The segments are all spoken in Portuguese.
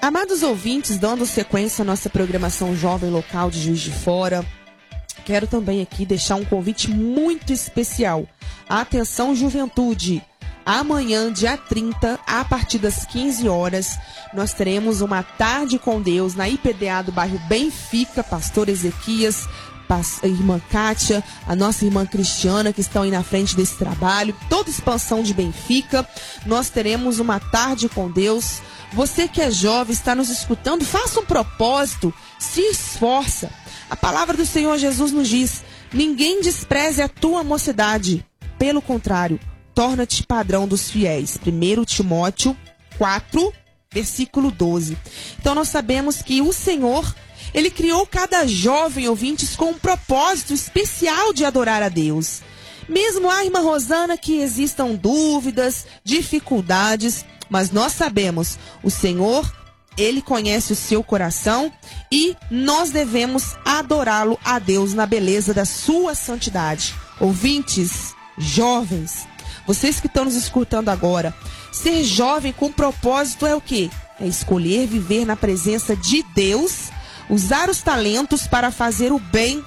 Amados ouvintes, dando sequência à nossa programação Jovem Local de Juiz de Fora, quero também aqui deixar um convite muito especial. Atenção, juventude! Amanhã, dia 30, a partir das 15 horas, nós teremos uma tarde com Deus na IPDA do bairro Benfica, pastor Ezequias, a irmã Kátia, a nossa irmã Cristiana, que estão aí na frente desse trabalho, toda expansão de Benfica. Nós teremos uma tarde com Deus. Você que é jovem, está nos escutando, faça um propósito, se esforça. A palavra do Senhor Jesus nos diz: ninguém despreze a tua mocidade, pelo contrário, torna-te padrão dos fiéis. 1 Timóteo 4, versículo 12. Então nós sabemos que o Senhor, Ele criou cada jovem, ouvintes, com um propósito especial de adorar a Deus. Mesmo a irmã Rosana que existam dúvidas, dificuldades, mas nós sabemos, o Senhor, Ele conhece o seu coração e nós devemos adorá-lo a Deus na beleza da sua santidade. Ouvintes, jovens, vocês que estão nos escutando agora, ser jovem com propósito é o quê? É escolher viver na presença de Deus, usar os talentos para fazer o bem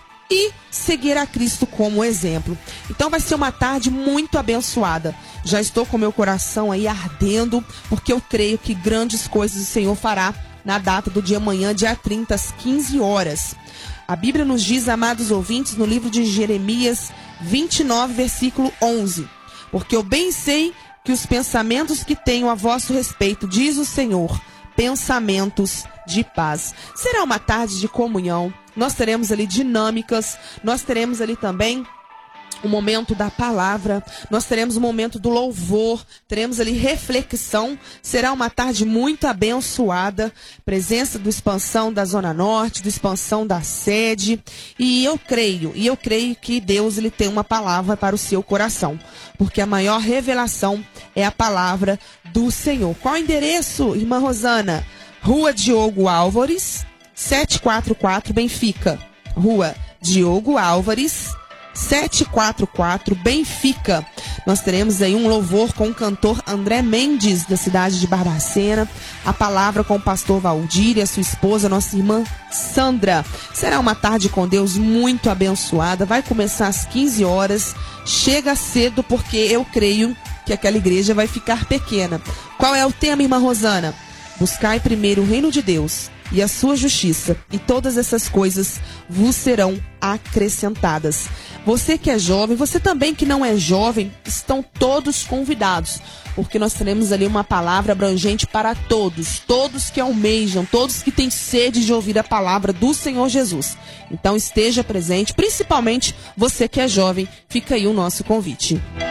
e seguir a Cristo como exemplo. Então vai ser uma tarde muito abençoada. Já estou com meu coração aí ardendo, porque eu creio que grandes coisas o Senhor fará na data do dia amanhã, dia 30, às 15 horas. A Bíblia nos diz, amados ouvintes, no livro de Jeremias 29, versículo 11. Porque eu bem sei que os pensamentos que tenho a vosso respeito, diz o Senhor, pensamentos de paz. Será uma tarde de comunhão. Nós teremos ali dinâmicas, nós teremos ali também o momento da palavra, nós teremos o momento do louvor, teremos ali reflexão. Será uma tarde muito abençoada, presença do Expansão da Zona Norte, do Expansão da sede, e eu creio que Deus, Ele tem uma palavra para o seu coração, porque a maior revelação é a palavra do Senhor. Qual o endereço, irmã Rosana? Rua Diogo Álvares, 744, Benfica. Rua Diogo Álvares, 744, Benfica. Nós teremos aí um louvor com o cantor André Mendes, da cidade de Barbacena. A palavra com o pastor Valdir e a sua esposa, nossa irmã Sandra. Será uma tarde com Deus muito abençoada. Vai começar às 15 horas. Chega cedo, porque eu creio que aquela igreja vai ficar pequena. Qual é o tema, irmã Rosana? Buscai primeiro o reino de Deus e a sua justiça, e todas essas coisas vos serão acrescentadas. Você que é jovem, você também que não é jovem, estão todos convidados, porque nós teremos ali uma palavra abrangente para todos, todos que almejam, todos que têm sede de ouvir a palavra do Senhor Jesus. Então esteja presente, principalmente você que é jovem, fica aí o nosso convite.